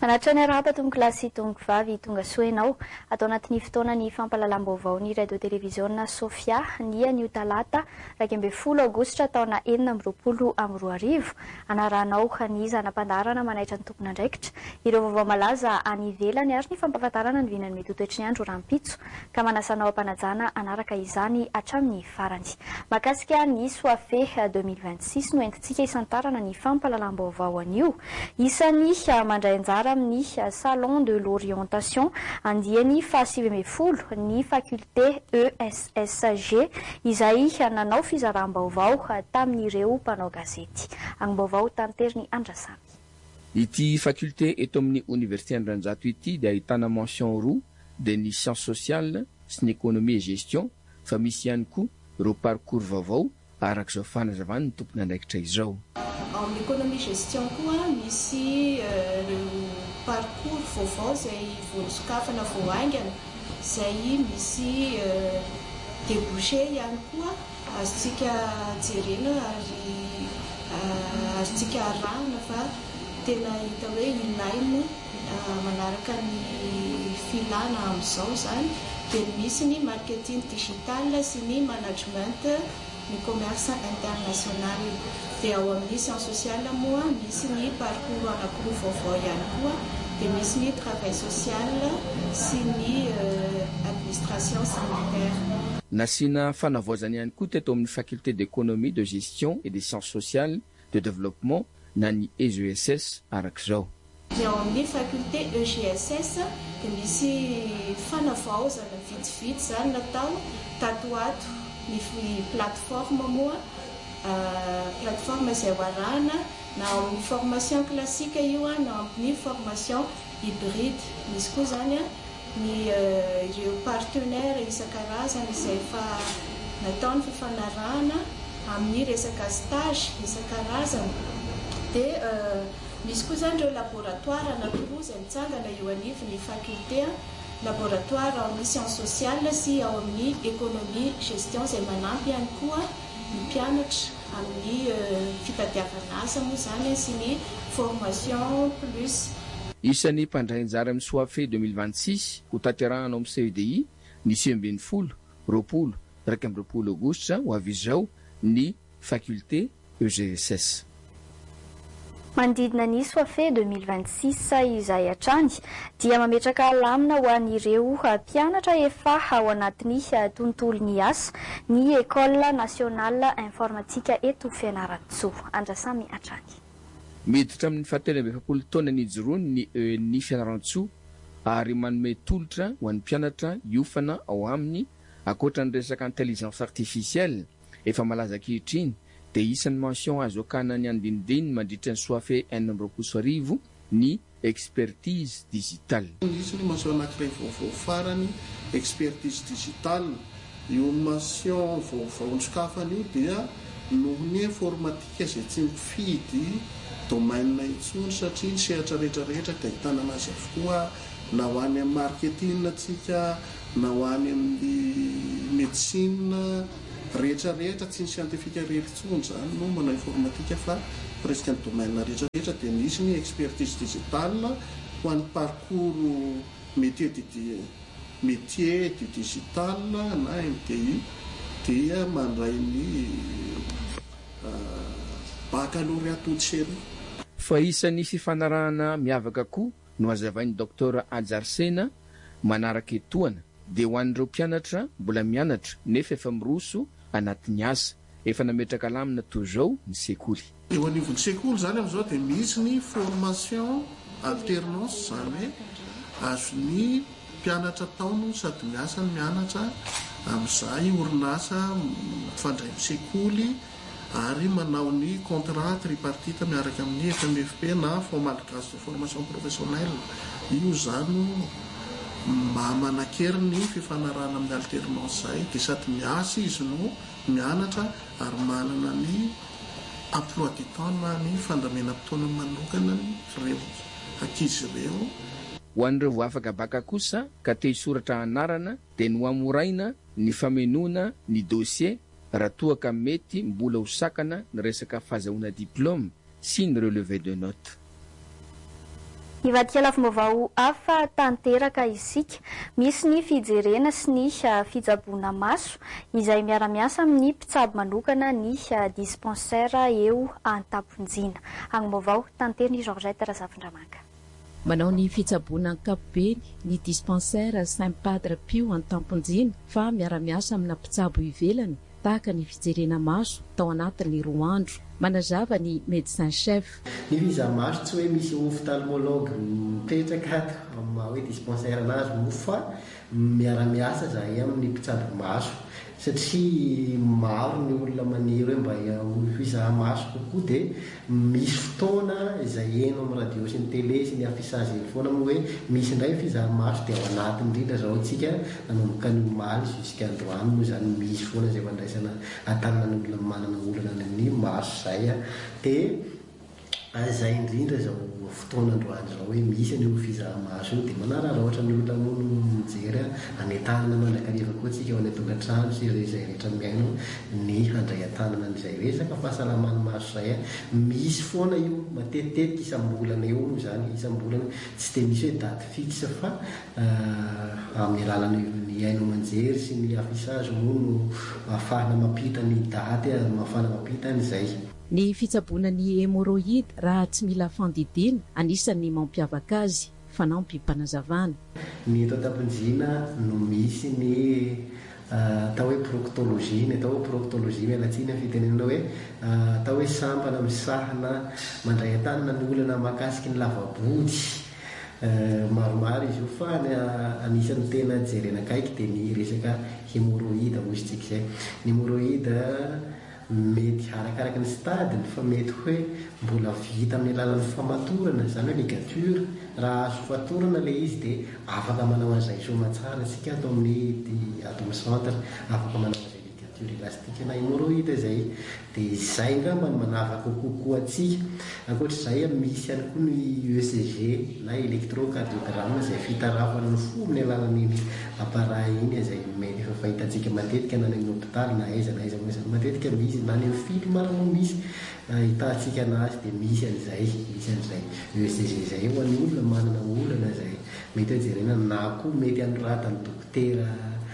Manatra ny arahaba tonga kilasy tonga vavy tonga soenao atao anatin'ny fotoanany fampalalam-baovao ny radio televiziona Sofia ny anio talata 12 aogositra taona 2024 anaranao ny zanam-pandarana manaitra ny tompon'andraikitra ireo vaovao malaza any ivelany ary ny fampahafantarana ny vinany mety toetr'ny andro rahampitso ka manasanao ampanajana anaraka izany hatramin'ny farany makasika ny soafe 2026 no entintsika isantarana ny fampalalam-baovao anio isany mandray anjara amin'ny salon de l'orientation andiany fahasivy-ambinifolo ny faculté ESSG izay nanao fizaram-baovao tamin'ireo mpanao gazety agny-baovao tanteriny Andrasamy. Ity faculté eto amin'ny université Andranjato ity dia ahitana mention roa de ny sciences sociales sy ny économie et gestion fa misy ihany koa ireo parcours vaovao arak'izao fanazavany ny tompony andraikitra izao. Amin'ny économie gestion koa misy parcours vaovao izay voasokafana voahaingana izay misy débouché ihany koa azontsika jerena ary azontsika arahana fa tena hita hoe ilaina manaraka ny filana amin'izao izany dia misy ny marketing digital sy ny management ny commerce international dia ao amin'ny sciences sociales moa misy ny parcours anankiroa vaovao ihany koa dia misy ny travail social sy ny administration sanitaire. Nasina fanavoazana ihany koa teto amin'ny faculté d'économie, de gestion et des sciences sociales de développement na ny EGSS arak'izao. Dia ao amin'ny faculté EGSS dia misy fanavaozana vitsivitsy zany natao tatoato ny plateforme moa plateforme izay hoarahana na amin'ny formation classique io na amin'ny formation hybride misy koa zany ny ireo partenaire isan-karazany izay efa natao ny fifanarahana amin'ny resaka stage isan-karazany dia misy koa zany ireo laboratoire anankiroa izay mitsangana eo anivon'ny faculté laboratoire ao amin'ny sciences sociales sy ao amin'ny économie gestion izay manampy ihany koa ny mpianatra amin'ny fitadiavana asa moa zany sy ny formation plus. Isan'ny mpandray anjara amin'ny soafe 2026 ho tanterahana amin'ny CEDI ny 2020 aogositra ho avy izao ny faculté EGSS. Mandidina ny soafe 2026 izay hatrany dia mametraka lamina ho an'ireo mpianatra efa ao anatin'ny tontolon'ny asa ny École nationale informatique eto Fianaratsoa Andrasamy hatrany. Miditra amin'ny 17 taona nijoroany ny Fianaratsoa ary manome tolotra ho an'ny mpianatra hiofana ao aminy akoatra ny resaka intelligence artificielle efa malaza ankehitriny dia isan'ny mention azo akana ny andinidiny mandritra ny soafe 2024 ny expertise digitale. Isany mention anankiray vaovao farany expertise digitale io mention vaovao sokafana io dia noho ny informatika izay tsy mifidy domaine intsony satria ny sehatra rehetrarehetra dia ahitana anazy avokoa na ho any amin'ny marketing tsika na ho any amin'ny médecine rehetrarehetra tsy ny scientifique rehetritsony zany no manao informatika fa presque ny domaine rehetrarehetra dia misy ny expertise digitale ho an'ny parcours métier du digital na MTI dia mandray ny baccalauréat toute série. Fa isan'ny fifanarahana miavaka koa no hazavain'ny Dr Ajarsena manaraka etoana dia ho an'ireo mpianatra mbola mianatra nefa efa miroso anatin'ny asa efa nametraka lamina toy izao ny sekoly. Eo anivon'ny sekoly zany amin'izao dia misy ny formation alternance zany hoe azon'ny mpianatra taono sady miasa ny mianatra amin'izay orinasa mifandray amin'ny sekoly ary manao ny contrat tripartite miaraka amin'ny FMFP na Fonds malagasy de formation professionnelle. Io zany mba manakery ny fifanarahana amin'ny alternance izay dia sady miasa izy no mianatra ary manana ny emploi du temps na ny fandamena-potoana manokana ireo ankizy ireo. Ho an'ireo vo afaka baka kosa ka te hisoratra anarana dia no amoraina ny famenoana ny dossier raha toa ka mety mbola ho sakana ny resaka fahazahoana diplôme sy ny relevé de note. Ivadika lafim-baovao hafa tanteraka isika. Misy ny fijerena sy ny fijaboana maso izay miara-miasa amin'ny mpitsabo manokana ny dispensaire eo Antaponjina. Agny-baovao tanteriny Georgette Razafindramanga. Manao ny fitsaboana ankapobeny ny dispensaire Saint-Padre Pio Antaponjina fa miara-miasa amina mpitsabo ivelany tahaka ny fijerena maso tao anatin'ny 2 andro. Manazava ny médecin chef. Ny viza maso tsy hoe misy ophtalmologue mipetraka hoe dispensaire anazy fa miara-miasa zahay amin'ny mpitsabo maso satria maro ny olona maniry hoe mba viza maso kokoa dia misy fotoana izay eno amin'ny radio sy ny télé sy ny affichage eny foana moa hoe misy indray viza maso dia ao anatiny indrindra zao antsika nanomboka ny omaly jusqu'androany moa zany misy foana izay fandraisana atanana ny olona manana olana ny maso zay dia zay indrindra zao fotoana androany zao hoe misy ny viza maso dia manarara ohatra ny olona mono mijery anetanana mandrakariva koa tsika ao an-tokantrano sy izay rehetra miaino ny handray an-tanana n'izay resaka fahasalamany maso zay misy foana io matetitetika isam-bolana eo zany isam-bolana tsy dia misy hoe daty fixe fa amin'ny alalan'ny aino manjery sy ny affichage mono ahafahana mampita ny daty ahafahana mampita n'izay. Ny fitsaboana ny hémorroïde raha tsy mila fandidina anisan'ny mampiavaka azy fanampy mpanazavana. Ny eto Antaponjina no misy ny atao hoe proctologie, ny atao hoe proctologie mialatsiny amin'ny fitenenana hoe atao hoe sampana misahana mandray an-tanana ny olana mahakasiky ny lavabody. Maromaro izy io fa anisan'ny tena jerena akaiky dia ny resaka hémorroïde hozy tsika izay. Ny hémorroïde mety arakaraka ny stadiny fa mety hoe mbola vita amin'ny alalan'ny famatorana zany hoe ligature raha azo fatorana le izy dia afaka manao an'izay somatsara tsika ato amin'ny centre afaka manao an'izay ligature élastique na hémorroïde zay dia izay ngamba ny manavaka kokoa atsika. Ankoatr'izay misy ihany koa ny ECG na électrocardiogramme izay fitarafana ny fo amin'ny alalan'iny appareil iny izay mety efa fahitantsika matetika na ny hôpitaly na aiza matetika misy na ny film moa misy hitantsika anazy dia misy an'izay ECG zay ho an'ny olona manana olana zay mety hoe jerena na koa mety anoratany dokotera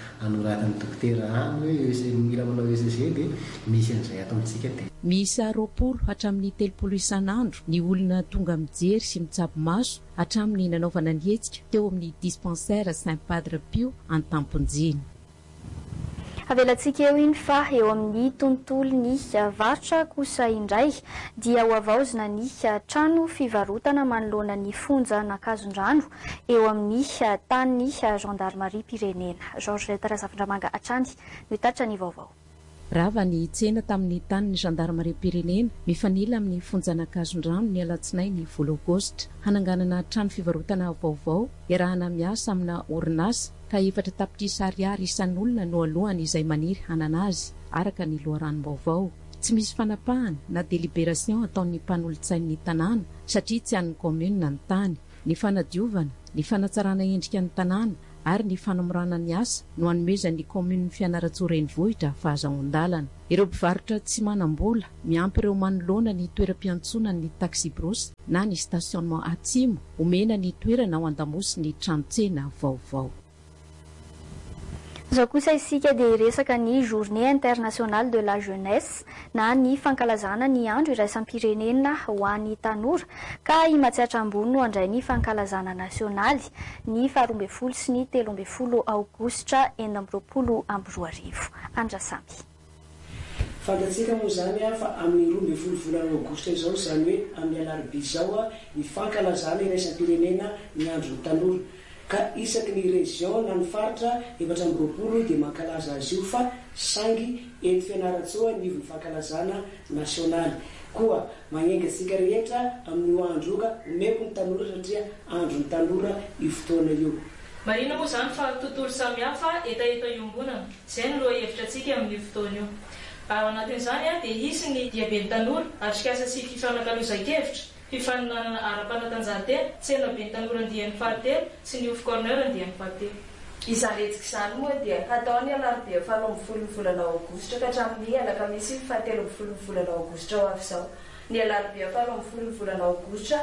any hoe mila manao ECG dia misy an'izay ato amintsika dia. Misy 20 hatramin'ny 30 isan'andro ny olona tonga mijery sy mitsabo maso hatramin'ny nanaovana ny hetsika teo amin'ny dispensaire Saint-Padre Pio Antaponjina. Avelantsika eo iny fa eo amin'ny tontolon'ny varotra kosa indray dia ho avaozina ny trano fivarotana manoloana ny fonjan'Akazondrano eo amin'ny tanin'ny gendarmerie Pirenena. Georgette Razafindramanga hatrany no hitaritra ny vaovao. Rava ny tsena tamin'ny tanin'ny gendarmerie Pirenena mifanila amin'ny fonjan'Akazondrano ny alatsinainy ny 10 Aogositra hananganana trano fivarotana vaovao iarahana miasa amina orinasa ka 4 tapitrisa ariary isan'olona no alohany izay maniry hanana azy araka ny loharanom-baovao. Tsy misy fanapahana na délibération ataon'ny mpanolotsain'ny tanàna satria tsy an'ny commune ny tany. Ny fanadiovana, ny fanatsarana endrika ny tanàna ary ny fanamorana ny asa no hanomezan'ny commune Fianarantsoa-Renivohitra fahazahoan-dalana. Ireo mpivarotra tsy manam-bola miampy ireo manoloana ny toeram-piantsonan'ny taxi bros na ny stationnement atsimo omena ny toerana ao an-damosy ny tranotsena vaovao. Zao kosa isika dia resaka ny journée internationale de la jeunesse na ny fankalazana ny andro iraisam-pirenena ho an'ny tanora ka imatsiatra ambony no andray ny fankalazana nasionaly ny 12 sy ny 13 aogositra 2024. Andrasamby. Fantatsika moa zany fa amin'ny 12 volana aogositra izao zany hoe amin'ny alarobia zao ny fankalazana iraisam-pirenena ny andro ny tanora. Ka isaky ny région na ny faritra 420 dia mankalaza azy io fa sangy eto Fianaratsoa ny fankalazana nasionaly. Koa magnenga tsika rehetra amin'ny andro ka omeko ny tanora satria andro ny tanora io fotoana io. Marina moa zany fa tontolo samihafa etaeta iombonana izay no lohahevitra antsika amin'ny fotoana io. Ao anatin'izany dia hisy ny diaben'ny tanora atrikasa sy fifanakaloza-kevitra fifaninana ara-panatanjahantena tsena ben'ny tanora andian'ny fahatelo sy ny of corner andian'ny fahatelo. Izaretsika izany moa dia ataony alarobia 12 volana aogositra ka hatramin'ny alakamisy 13 volana aogositra ho avy izao. Ny alarobia 12 volana aogositra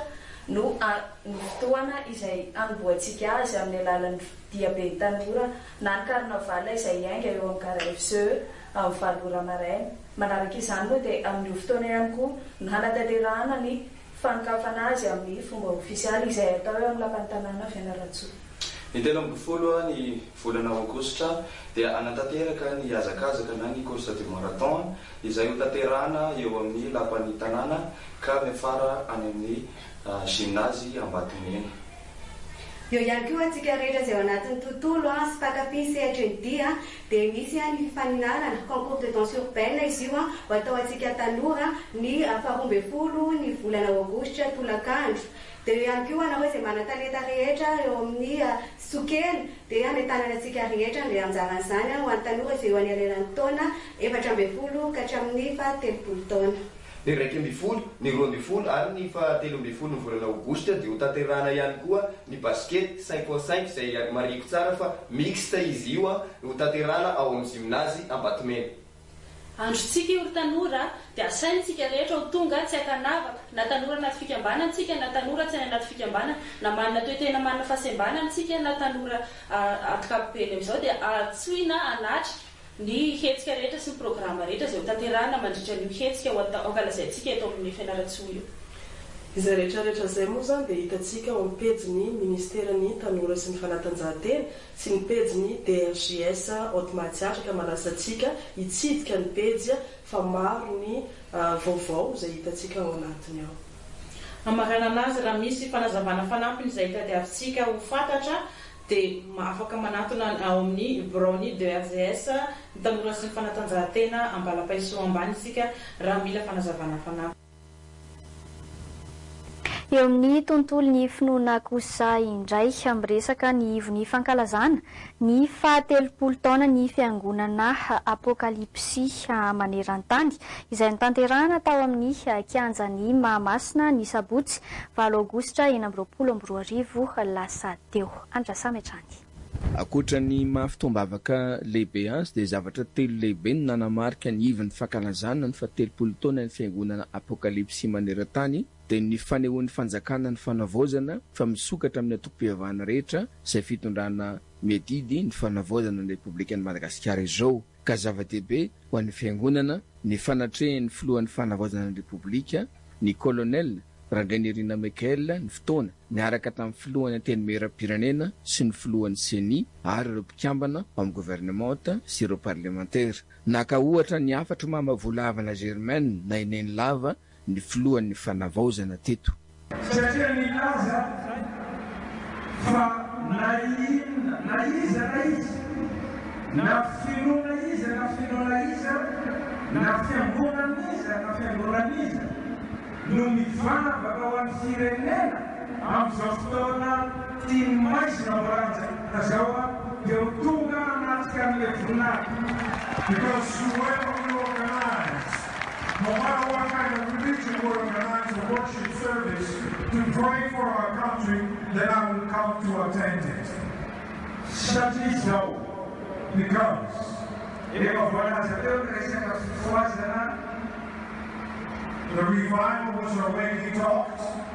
no fotoana izay amboantsika azy amin'ny alalan'ny diabe tanora na ny carnaval izay ainga eo amin'ny KRFCE amin'ny valora maraina. Manaraka izany moa dia amin'ny fotoana ihany koa no hanatanterahana ny fankafana azy amin'ny fomba ofisialy izay atao eo amin'ny lapan'ny tanàna Fianarantsoa. Ny telo amby folo ny volana aogositra dia anatanteraka ny hazakazaka na ny course du marathon izay ho tanterahana eo amin'ny lapan'ny tanàna ka mifara any amin'ny gymnase Ambatomena. Eo ihany koa antsika rehetra izay ao anatin'ny tontolo sy takapiny CHND dia misy ny fifaninanana concours de danse urbaine izy io ho atao antsika tanora ny 12 ny volana aogositra tolakandro. Dia eo ihany koa anareo izay manan-talenta rehetra eo amin'ny sokely dia ametanana antsika rehetra dia anjaran'izany ho an'ny tanora izay eo any alelan'ny taona 14 ka hatramin'ny 30 taona. Ny 2 ny 2 ary ny 13 ny volana aogositra dia ho tanterahana ihany koa ny basket 5x5 izay mariko tsara fa mixte izy io ho tanterahana ao amin'ny gymnase Ambatomena. Androtsika io tanora dia asaintsika rehetra ho tonga tsy akanavaka na tanora anaty fikambanana antsika na tanora tsy anaty fikambanana na manana toe-tena manana fahasembanana antsika na tanora atkapopely amin'izao dia atsoina anatrika ny hetsika rehetra sy ny programa rehetra izay ho tanterahana mandritra ny hetsika ho ankalazaintsika eto amin'ny Fianaratsoa io. Izay rehetrarehetra izay moa zany dia hitantsika ao amin'ny pejiny ministeran'ny tanora sy ny fanatanjahantena sy ny pejiny DRJS Haute-Matiatra ka manasa antsika hitsidika ny pejy fa maro ny vaovao izay hitantsika ao anatiny ao. Amarana anazy raha misy fanazavana fanampiny izay tadiavintsika ho fantatra dia afaka manatona ao amin'ny bureau-ny DRJS ny tanora sy ny fanatanjahantena Ambalapaiso ambany isika raha mila fanazavana fanampiny. Eo amin'ny tontolo ny finoana kosa indray miresaka ny ivony fankalazana ny 30 taona ny fiangonana apokalipsy maneran-tany izay notanterahana tao amin'ny kianjan'ny Mahamasina ny sabotsy 7 aogositra 2022 lasa teo. Andrasa metrany. Akoatra ny mahafitombavaka lehibe azy dia zavatra telo lehibe no nanamarika ny ivony fankalazana ny 30 taona ny fiangonana apokalipsy maneran-tany dia ny fanehoan'ny fanjakana ny fanavaozana fa misokatra amin'ny antokom-pivavahana rehetra izay fitondrana medidy ny fanavaozana ny Repoblikan'i Madagasikara izao. Ka zava-dehibe ho an'ny fiangonana ny fanatrehan'ny filohan'ny fanavaozana ny Repoblika ny kolonel Randrenirina Mikael ny fotoana niaraka tamin'ny filohan'ny antenimieram-pirenena sy ny filohan'ny seni ary ireo mpikambana amin'ny gouvernemanta sy ireo parlementaire. Naka ohatra ny afatra mamavolavana Germaine na ineny lava ny filohan'ny fanavaozana teto. Satria nilaza fa na iza na filoana iza na fiangonana iza no mivavaka ho an'ny firenena amin'izao fotoana tia maizina mbaranja zao dia ho tonga anatika amin'ilay voninahitra. Because whoever we organize, no matter what kind of religion we organize a worship service to pray for our country, then I will come to attend it. Such is so, because the revival was already talked.